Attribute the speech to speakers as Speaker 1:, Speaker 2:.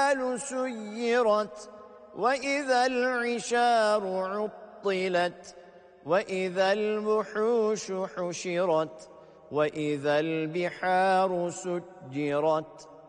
Speaker 1: الجبال سيرت وإذا العشار عطلت وإذا الوحوش حشرت وإذا البحار سجرت